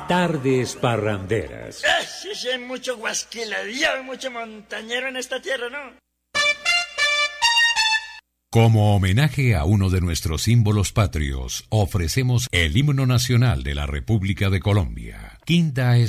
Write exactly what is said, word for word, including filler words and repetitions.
Tardes parranderas. Ah, sí, sí, hay mucho guasquiladillo, hay mucho montañero en esta tierra, ¿no? Como homenaje a uno de nuestros símbolos patrios, ofrecemos el himno nacional de la República de Colombia. Quinta